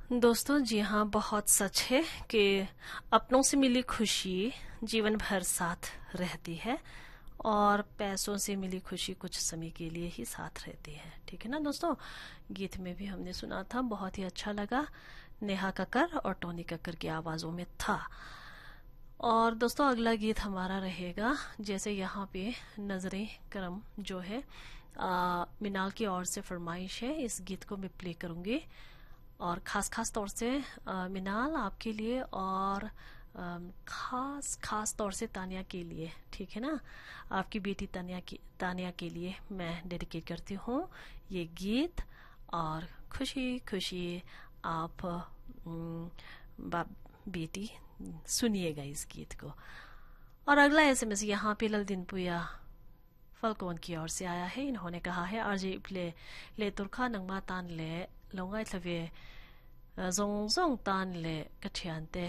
दोस्तों जी हाँ, बहुत सच है कि अपनों से मिली खुशी जीवन भर साथ रहती है और पैसों से मिली खुशी कुछ समय के लिए ही साथ रहती है। ठीक है ना दोस्तों। गीत में भी हमने सुना था, बहुत ही अच्छा लगा। नेहा कक्कर और टोनी कक्कर की आवाज़ों में था। और दोस्तों अगला गीत हमारा रहेगा, जैसे यहाँ पे नजरें करम जो है मिनाल की ओर से फरमाइश है, इस गीत को मैं प्ले करूँगी और खास तौर से मिनाल आपके लिए और खास तौर से तानिया के लिए। ठीक है ना, आपकी बेटी तानिया के लिए मैं डेडिकेट करती हूँ ये गीत। और खुशी खुशी आप बेटी सुनिएगा इस गीत को। और अगला एसएमएस यहाँ पे ललदिन पुया फलकोन की ओर से आया है। इन्होंने कहा है, आरजे प्ले ले तुरखा नंगमा तान ले लोंगाई थवे जोंग जोंग तान ले कठियानते